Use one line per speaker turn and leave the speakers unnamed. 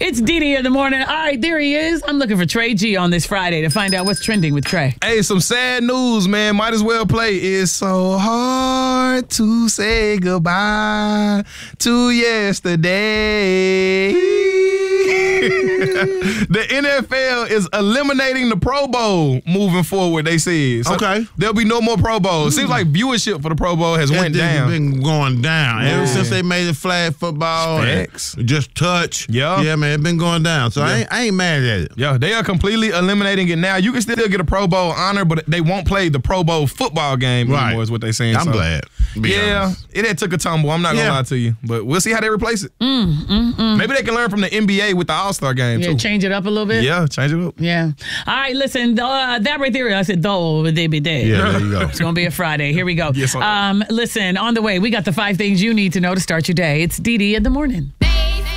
It's Dee in the morning. All right, there he is. I'm looking for Trey G on this Friday to find out what's trending with Trey.
Hey, some sad news, man. Might as well play. It's so hard to say goodbye to yesterday. The NFL is eliminating the Pro Bowl moving forward, they said. So
okay.
There'll be no more Pro Bowls. Seems like viewership for the Pro Bowl has went down.
It's been going down. Ever since they made it flag football. Just touch. Yeah, man, it's been going down. So I ain't mad at it.
Yeah, they are completely eliminating it now. You can still get a Pro Bowl honor, but they won't play the Pro Bowl football game anymore is what they're saying.
I'm glad.
It had took a tumble. I'm not going to lie to you. But we'll see how they replace it. Maybe they can learn from the NBA with the All-Star game, too.
Change it up a little bit?
Yeah, change it up.
Yeah. All right, listen, that right there, I said, they be dead.
Yeah, there you go.
It's going to be a Friday. Here we go.
Yes,
listen, on the way, we got the 5 things you need to know to start your day. It's Dee in the morning.